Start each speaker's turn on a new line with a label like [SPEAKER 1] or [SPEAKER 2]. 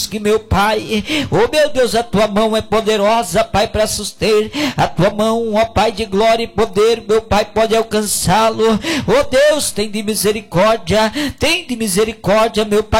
[SPEAKER 1] que meu Pai, oh meu Deus, a tua mão é poderosa, Pai, para suster, a tua mão, ó Pai de glória e poder, meu Pai, pode alcançá-lo. Oh Deus, tem de misericórdia, meu Pai.